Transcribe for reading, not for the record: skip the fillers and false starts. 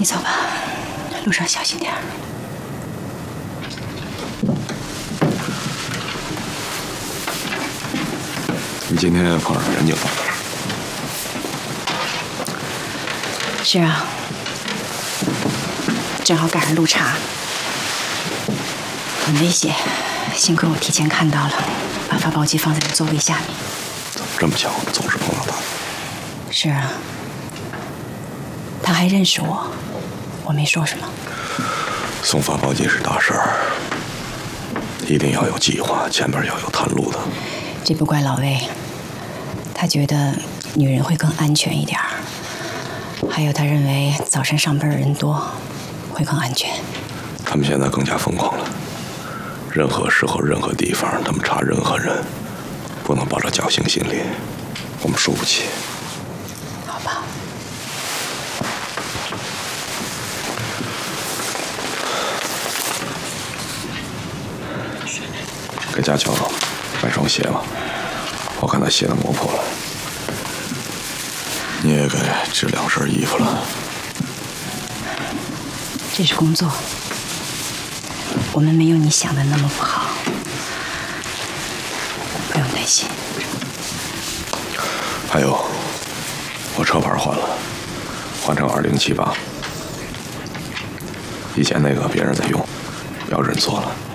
你走吧，路上小心点儿。 你今天碰上人警了？ 是啊，正好赶上路查，很危险。幸亏我提前看到了，把发报机放在了座位下面。 怎么这么巧，总是碰到他？ 是啊，他还认识我，我没说什么。 送发报机是大事儿，一定要有计划，前边要有探路的。 这不怪老魏，他觉得女人会更安全一点儿，还有他认为早晨上班的人多，会更安全。 他们现在更加疯狂了，任何时候、任何地方，他们查任何人，不能抱着侥幸心理，我们输不起。 好吧。 给家乔买双鞋吧，我看他鞋都磨破了。你也给织2身衣服了。 这是工作，我们没有你想的那么不好，不用担心。 还有，我车牌换了，换成2078，以前那个别人在用，要认错了。